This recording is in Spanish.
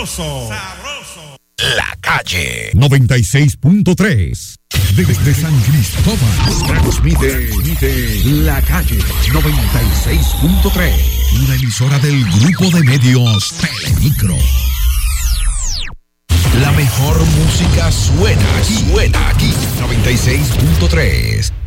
La Calle 96.3. Desde San Cristóbal transmite La Calle 96.3. Una emisora del grupo de medios Telemicro. La mejor música suena aquí. 96.3.